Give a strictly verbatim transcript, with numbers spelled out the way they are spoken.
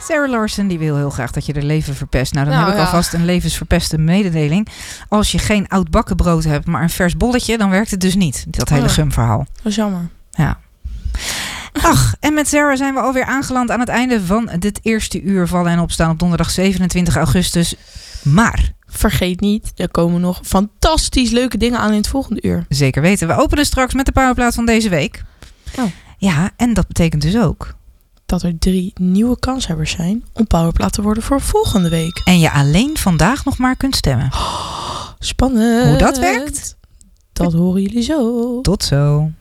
Sarah Larson die wil heel graag dat je er leven verpest. Nou, dan Nou, heb ik ja. alvast een levensverpeste mededeling. Als je geen oud bakkenbrood hebt, maar een vers bolletje, dan werkt het dus niet. Dat hele Oh. gumverhaal. Dat is jammer. Ja. Ach, en met Sarah zijn we alweer aangeland aan het einde van dit eerste uur Vallen en Opstaan op donderdag zevenentwintig augustus. Maar Vergeet niet, er komen nog fantastisch leuke dingen aan in het volgende uur. zeker weten, we openen straks met de powerplaat van deze week. Oh. Ja, en dat betekent dus ook. Dat er drie nieuwe kanshebbers zijn om powerplaat te worden voor volgende week. En je alleen vandaag nog maar kunt stemmen. Spannend. Hoe dat werkt? Dat horen jullie zo. Tot zo.